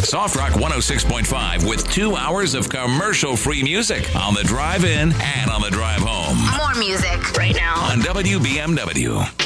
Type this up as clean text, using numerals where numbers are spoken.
Soft Rock 106.5 with 2 hours of commercial-free music on the drive in and on the drive home. More music right now on WBMW.